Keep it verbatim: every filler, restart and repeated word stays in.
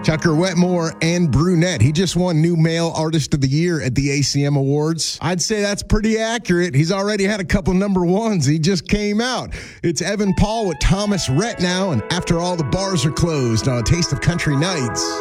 Tucker Wetmore and Brunette. He just won New Male Artist of the Year at the A C M Awards. I'd say that's pretty accurate. He's already had a couple number ones. He just came out. It's Evan Paul with Thomas Rhett now, and After All the Bars Are Closed on A Taste of Country Nights.